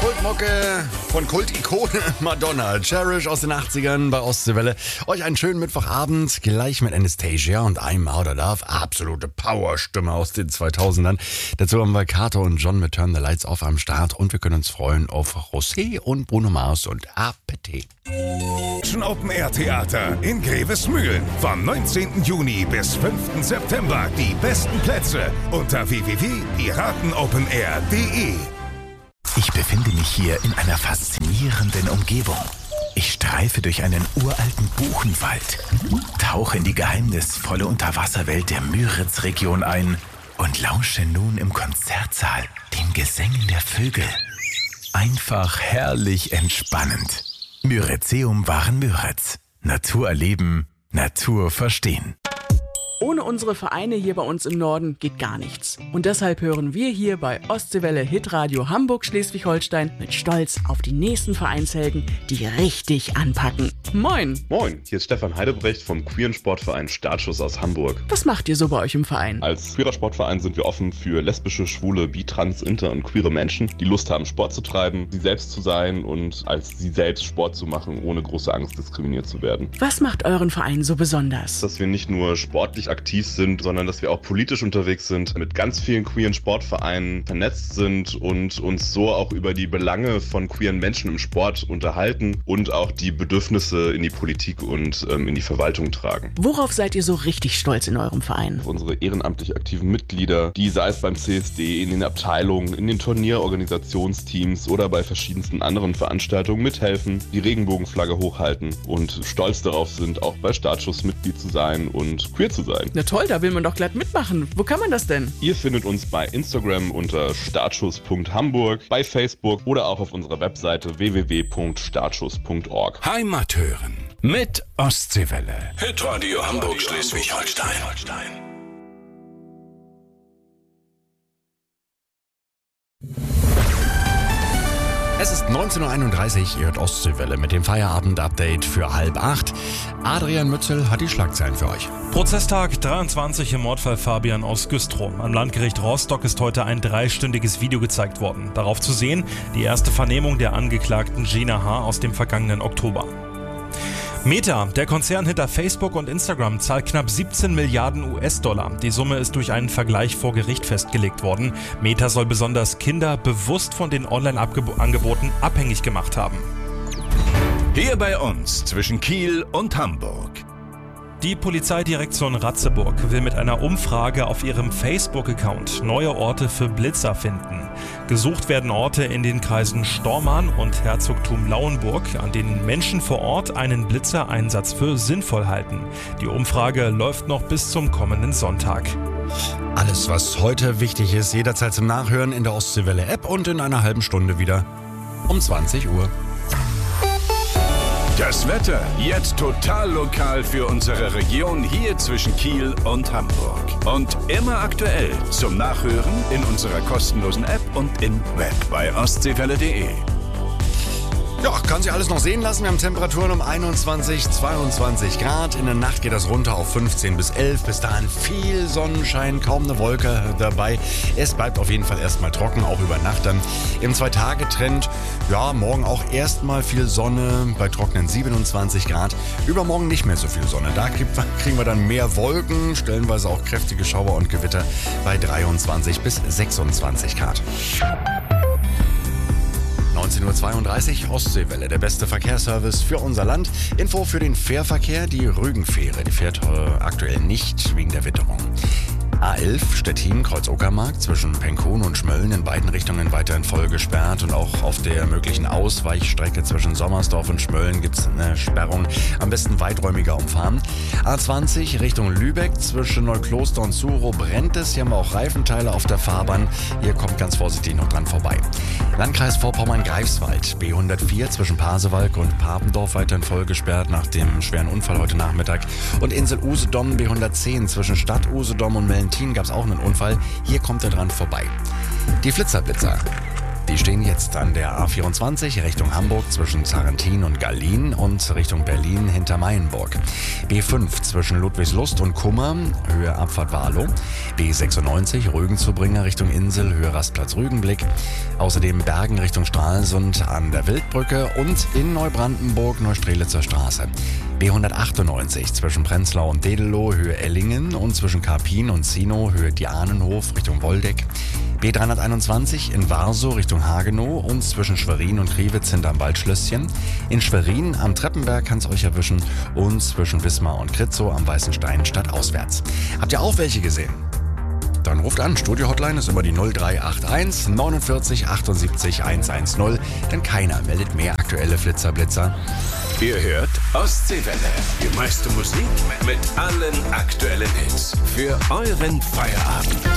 Kultmucke von Kultikone Madonna. Cherish aus den 80ern bei Ostseewelle. Euch einen schönen Mittwochabend, gleich mit Anastasia und I'm Out of Love. Absolute Powerstimme aus den 2000ern. Dazu haben wir Kato und John mit Turn the Lights Off am Start und wir können uns freuen auf Rosé und Bruno Mars und Appetit. Open Air Theater in Grevesmühlen. Vom 19. Juni bis 5. September. Die besten Plätze unter www.piratenopenair.de. Ich befinde mich hier in einer faszinierenden Umgebung. Ich streife durch einen uralten Buchenwald, tauche in die geheimnisvolle Unterwasserwelt der Müritz-Region ein und lausche nun im Konzertsaal den Gesängen der Vögel. Einfach herrlich entspannend. Myrizeum waren Müritz. Natur erleben, Natur verstehen. Ohne unsere Vereine hier bei uns im Norden geht gar nichts. Und deshalb hören wir hier bei Ostseewelle Hitradio Hamburg-Schleswig-Holstein mit Stolz auf die nächsten Vereinshelden, die richtig anpacken. Moin! Moin, hier ist Stefan Heidebrecht vom queeren Sportverein Startschuss aus Hamburg. Was macht ihr so bei euch im Verein? Als queerer Sportverein sind wir offen für lesbische, schwule, bi, trans, inter und queere Menschen, die Lust haben, Sport zu treiben, sie selbst zu sein und als sie selbst Sport zu machen, ohne große Angst diskriminiert zu werden. Was macht euren Verein so besonders? Dass wir nicht nur sportlich aktiv sind, sondern dass wir auch politisch unterwegs sind, mit ganz vielen queeren Sportvereinen vernetzt sind und uns so auch über die Belange von queeren Menschen im Sport unterhalten und auch die Bedürfnisse in die Politik und in die Verwaltung tragen. Worauf seid ihr so richtig stolz in eurem Verein? Unsere ehrenamtlich aktiven Mitglieder, die sei es beim CSD, in den Abteilungen, in den Turnierorganisationsteams oder bei verschiedensten anderen Veranstaltungen mithelfen, die Regenbogenflagge hochhalten und stolz darauf sind, auch bei Startschuss Mitglied zu sein und queer zu sein. Na toll, da will man doch glatt mitmachen. Wo kann man das denn? Ihr findet uns bei Instagram unter startschuss.hamburg, bei Facebook oder auch auf unserer Webseite www.startschuss.org. Heimat hören mit Ostseewelle. Hitradio Hamburg-Schleswig-Holstein. Es ist 19.31 Uhr, ihr hört Ostseewelle mit dem Feierabend-Update für 7:30. Adrian Mützel hat die Schlagzeilen für euch. Prozesstag 23 im Mordfall Fabian aus Güstrow. Am Landgericht Rostock ist heute ein 3-stündiges Video gezeigt worden. Darauf zu sehen, die erste Vernehmung der Angeklagten Gina H. aus dem vergangenen Oktober. Meta, der Konzern hinter Facebook und Instagram, zahlt knapp 17 Milliarden US-Dollar. Die Summe ist durch einen Vergleich vor Gericht festgelegt worden. Meta soll besonders Kinder bewusst von den Online-Angeboten abhängig gemacht haben. Hier bei uns zwischen Kiel und Hamburg. Die Polizeidirektion Ratzeburg will mit einer Umfrage auf ihrem Facebook-Account neue Orte für Blitzer finden. Gesucht werden Orte in den Kreisen Stormarn und Herzogtum Lauenburg, an denen Menschen vor Ort einen Blitzereinsatz für sinnvoll halten. Die Umfrage läuft noch bis zum kommenden Sonntag. Alles, was heute wichtig ist, jederzeit zum Nachhören in der Ostseewelle-App und in einer halben Stunde wieder um 20 Uhr. Das Wetter jetzt total lokal für unsere Region hier zwischen Kiel und Hamburg. Und immer aktuell zum Nachhören in unserer kostenlosen App und im Web bei ostseewelle.de. Ja, kann sich alles noch sehen lassen. Wir haben Temperaturen um 21, 22 Grad. In der Nacht geht das runter auf 15 bis 11. Bis dahin viel Sonnenschein, kaum eine Wolke dabei. Es bleibt auf jeden Fall erstmal trocken, auch über Nacht dann. Im 2-Tage-Trend, ja, morgen auch erstmal viel Sonne bei trockenen 27 Grad. Übermorgen nicht mehr so viel Sonne. Da kriegen wir dann mehr Wolken, stellenweise auch kräftige Schauer und Gewitter bei 23 bis 26 Grad. 19.32 Uhr, Ostseewelle, der beste Verkehrsservice für unser Land. Info für den Fährverkehr, die Rügenfähre, die fährt aktuell nicht wegen der Witterung. A11 Stettin, Kreuz-Uckermark, zwischen Penkun und Schmölln in beiden Richtungen weiterhin voll gesperrt und auch auf der möglichen Ausweichstrecke zwischen Sommersdorf und Schmölln gibt es eine Sperrung. Am besten weiträumiger umfahren. A20 Richtung Lübeck, zwischen Neukloster und Surow brennt es. Hier haben wir auch Reifenteile auf der Fahrbahn. Ihr kommt ganz vorsichtig noch dran vorbei. Landkreis Vorpommern-Greifswald, B104 zwischen Pasewalk und Papendorf weiterhin voll gesperrt nach dem schweren Unfall heute Nachmittag. Und Insel Usedom, B110 zwischen Stadt Usedom und Mellentin gab es auch einen Unfall. Hier kommt er dran vorbei. Die Flitzerblitzer. Die stehen jetzt an der A24 Richtung Hamburg zwischen Zarrentin und Gallien und Richtung Berlin hinter Mayenburg. B5 zwischen Ludwigslust und Kummer, Höhe Abfahrt Warlow. B96 Rügen-Zubringer Richtung Insel, Höhe Rastplatz Rügenblick. Außerdem Bergen Richtung Stralsund an der Wildbrücke und in Neubrandenburg Neustrelitzer Straße. B198 zwischen Prenzlau und Dedelow, Höhe Ellingen und zwischen Karpin und Zinow, Höhe Dianenhof Richtung Woldeck. B321 in Warsow Richtung Hagenow und zwischen Schwerin und Kriwitz hinterm Waldschlösschen. In Schwerin am Treppenberg kann es euch erwischen und zwischen Wismar und Kritzow am Weißen Stein stadtauswärts. Habt ihr auch welche gesehen? Dann ruft an, Studio-Hotline ist immer die 0381 49 78 110, denn keiner meldet mehr aktuelle Flitzer-Blitzer. Ihr hört Ostseewelle. Die meiste Musik mit allen aktuellen Hits. Für euren Feierabend.